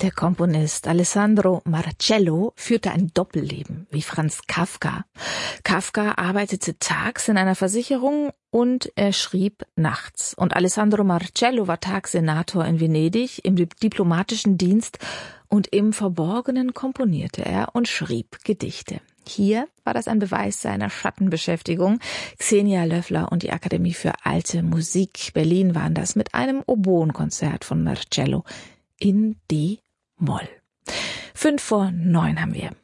Der Komponist Alessandro Marcello führte ein Doppelleben wie Franz Kafka. Kafka arbeitete tags in einer Versicherung und er schrieb nachts. Und Alessandro Marcello war tags Senator in Venedig im diplomatischen Dienst und im Verborgenen komponierte er und schrieb Gedichte. Hier war das ein Beweis seiner Schattenbeschäftigung. Xenia Löffler und die Akademie für Alte Musik Berlin waren das mit einem Oboenkonzert von Marcello in D-Moll. 8:55 haben wir.